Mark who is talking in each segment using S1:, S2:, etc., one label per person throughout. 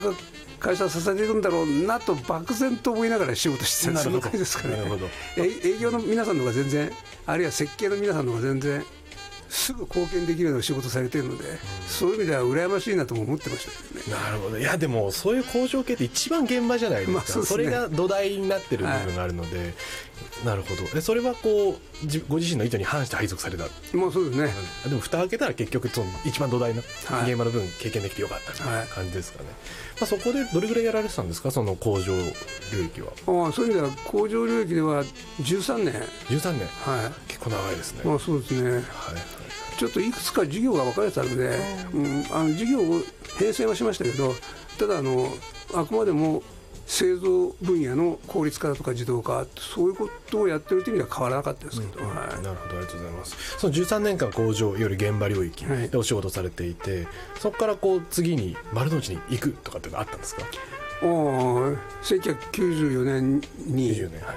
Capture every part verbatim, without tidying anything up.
S1: 会社支えているんだろうなと漠然と思いながら仕事してた、そんな感じですかね。なるほど。営業の皆さんの方が全然、あるいは設計の皆さんの方が全然すぐ貢献できるような仕事されているので、うん、そういう意味では羨ましいなとも思ってましたけどね。
S2: なるほど。いやでもそういう工場系って一番現場じゃないですか、まあ そ, すね、それが土台になってる部分があるので、はい、なるほど。でそれはこうご自身の意図に反して配属された。
S1: まあそうですね。
S2: でも蓋開けたら結局その一番土台の現場の分経験できてよかったみたいな感じですかね、はい。まあ、そこでどれぐらいやられてたんですか、その工場領域は。
S1: ああ、そういう意味では工場領域ではじゅうさんねん。
S2: じゅうさんねん、
S1: はい、
S2: 結構長いですね。
S1: まあそうですね、はいはい、ちょっといくつか事業が分かれてたので、うん、あの事業を編成はしましたけど、ただあのあくまでも製造分野の効率化だとか自動化、そういうことをやってるという意味では変わらなかったですけど、うん、はい、
S2: なるほど、ありがとうございます。そのじゅうさんねんかん工場より現場領域でお仕事されていて、はい、そこからこう次に丸の内に行くとかっていうのがあったんですか。
S1: おせんきゅうひゃくきゅうじゅうよねんに
S2: きゅうじゅうねん、はい、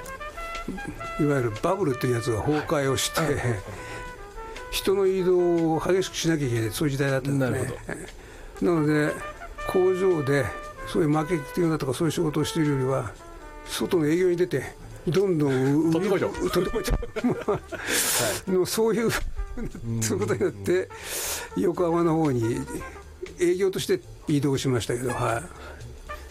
S1: いわゆるバブルというやつが崩壊をして、はい、人の移動を激しくしなきゃいけない、そういう時代だったんですね。なるほど。なので工場でそういうマーケティングだとかそういう仕事をしているよりは外の営業に出てどんどん
S2: 飛んでこいちゃう
S1: 飛んでこいちゃう、はい、そういうそういうことになって横浜の方に営業として移動しましたけど、はい、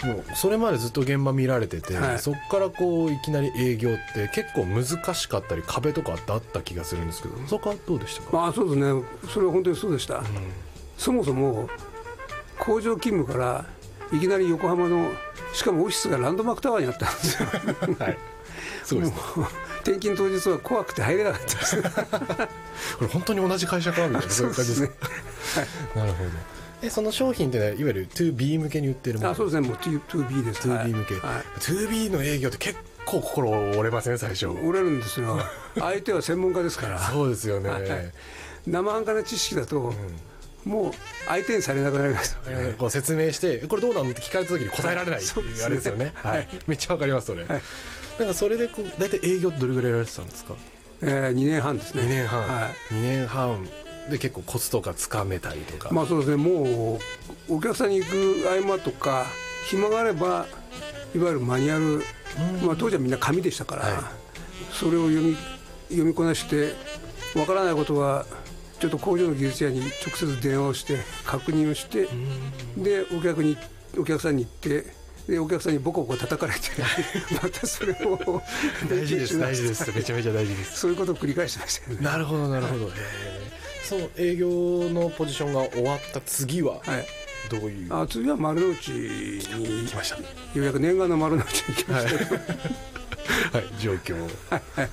S2: もうそれまでずっと現場見られてて、はい、そこからこういきなり営業って結構難しかったり壁とかってあった気がするんですけど、そこはどうでしたか。
S1: まあ、そうですね、それは本当にそうでした、うん、そもそも工場勤務からいきなり横浜の、しかもオフィスがランドマークタワーになったんですよはい、そうですね、転勤当日は怖くて入れなかったです
S2: これ本当に同じ会社かみたいな、そういう感じですねはい、なるほど。えその商品って、ね、いわゆる ツービー 向けに売ってるもの。
S1: あ、そうですね、もう ツービー です。
S2: ツービー 向け、はい、ツービー の営業って結構心折れません、ね、最初。
S1: 折れるんですよ相手は専門家ですから
S2: そうですよね、はい、
S1: 生半可な知識だと、うんもう相手にされなくなります、
S2: ね、こう説明してこれどうなのって聞かれた時に答えられないっていうあれですよね、はい、めっちゃわかりますそれ、はい、なんかそれでこう大体営業ってどれぐらいやられてたんですか。
S1: えー、にねんはんですね。
S2: にねんはん、
S1: はい、
S2: にねんはんで結構コツとかつかめたりとか。
S1: まあそうですね、もうお客さんに行く合間とか暇があればいわゆるマニュアル、まあ、当時はみんな紙でしたから、はい、それを読み読みこなしてわからないことはちょっと工場の技術屋に直接電話をして確認をして、でお客にお客さんに行ってでお客さんにボコボコ叩かれてまたそれを
S2: 大事です大事ですめちゃめちゃ大事です。
S1: そういうことを繰り返してましたよね。な
S2: るほどなるほど。その営業のポジションが終わった次は、はい、どういう。
S1: あ次は丸の内に
S2: 来ました。よ
S1: うやく念願の丸の内に来ましたけど、
S2: はいはい、状況
S1: はいはい、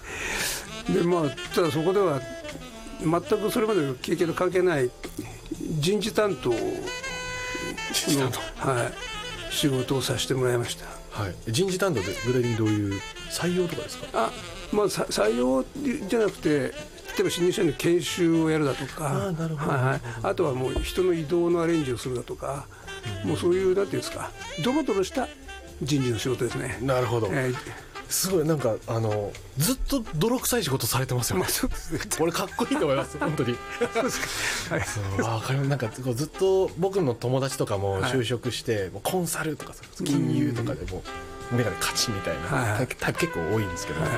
S1: でまあただそこでは全くそれまでの経験と関係ない人事担当の、はい、仕事をさせてもらいました、
S2: はい、人事担当で具体的にどういう採用とかですか。
S1: あ、まあ、採用じゃなくて例えば新入社員の研修をやるだとか、 あ, なるほど、はいはい、あとはもう人の移動のアレンジをするだとか、うん、もうそういうなんていうんですかドロドロした人事の仕事ですね。
S2: なるほど、えーすごいなんかあのずっと泥臭い仕事されてますよね、まあ、そうですね俺かっこいいと思います本当にそうですか、はい、そうわかる。なんかこうずっと僕の友達とかも就職して、はい、もうコンサルとか金融とかでもメガネ勝ちみたいな、はい、タイプ結構多いんですけど、はい、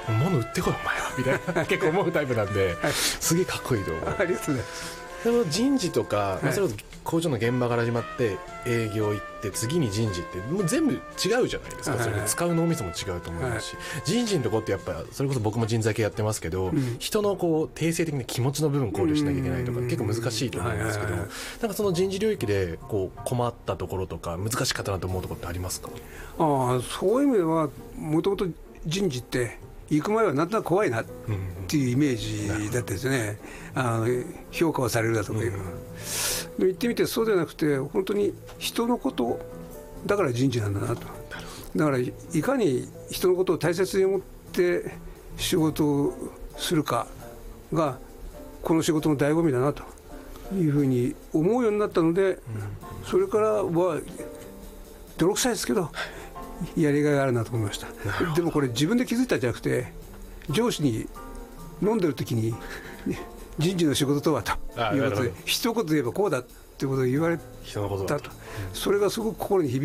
S2: 物売ってこいお前はみたいな結構思うタイプなんで、はい、すげえかっこいいと思う。
S1: ありがとうございます。
S2: でも人事とか、はい、まあ、それこそ工場の現場から始まって営業行って次に人事ってもう全部違うじゃないですか、はいはい、それで使う脳みそも違うと思いますし、はい、人事のとこってやっぱそれこそ僕も人材系やってますけど、うん、人のこう定性的な気持ちの部分を考慮しなきゃいけないとか結構難しいと思うんですけど、はいはいはい、なんかその人事領域でこう困ったところとか難しかったなと思うところってありますか。
S1: ああ、そういう意味ではもともと人事って行く前はなんとなく怖いなっていうイメージだったですね、うん、あの評価をされるだとかいうのは、うん、で言ってみてそうではなくて本当に人のことだから人事なんだなと。だからいかに人のことを大切に思って仕事をするかがこの仕事の醍醐味だなというふうに思うようになったので、うん、それからは泥臭いですけどやりがいがあるなと思いました。でもこれ自分で気づいたんじゃなくて上司に飲んでる時に人事の仕事とはということで一言で言えばこうだいうことを言われ
S2: 人のこと
S1: たと、それがすごく心に響